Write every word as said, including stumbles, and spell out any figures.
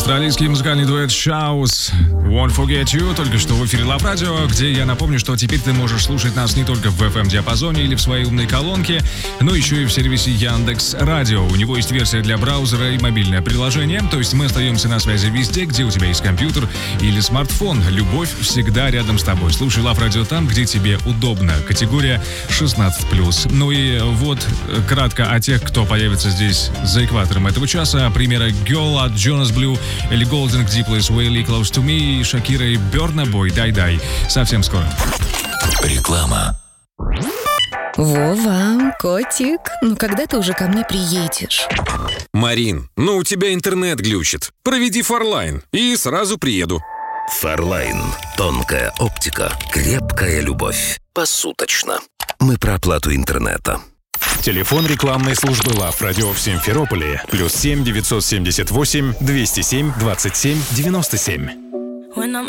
Австралийский музыкальный дуэт Shouse Won't Forget You только что в эфире Love Radio, где я напомню, что теперь ты можешь слушать нас не только в эф эм-диапазоне или в своей умной колонке, но еще и в сервисе Яндекс.Радио. У него есть версия для браузера и мобильное приложение, то есть мы остаемся на связи везде, где у тебя есть компьютер или смартфон. Любовь всегда рядом с тобой. Слушай Love Radio там, где тебе удобно. Категория шестнадцать плюс. Ну и вот кратко о тех, кто появится здесь за экватором этого часа. Примеры Girl от Jonas Blue или Golden Deep Place Way Close to Me, Шакира и Burna Boy Die Die. Совсем скоро. Реклама. Вова, котик, ну когда ты уже ко мне приедешь? Марин, ну у тебя интернет глючит. Проведи Фарлайн и сразу приеду. Фарлайн. Тонкая оптика, крепкая любовь. Посуточно. Мы про оплату интернета. Телефон рекламной службы Love Radio в Симферополе. Плюс семь девятьсот семьдесят восемь двести семь двадцать семь девяносто семь.